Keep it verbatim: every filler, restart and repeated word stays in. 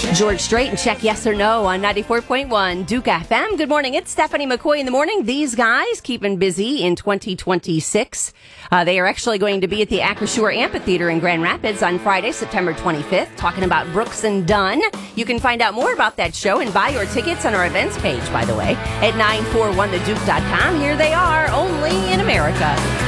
George Strait and check yes or no on ninety-four point one Duke F M. Good morning. It's Stephanie McCoy in the morning. These guys keeping busy in twenty twenty-six. Uh, they are actually going to be at the Acrisure Amphitheater in Grand Rapids on Friday, September twenty-fifth, talking about Brooks and Dunn. You can find out more about that show and buy your tickets on our events page, by the way, at nine four one the duke dot com. Here they are, only in America.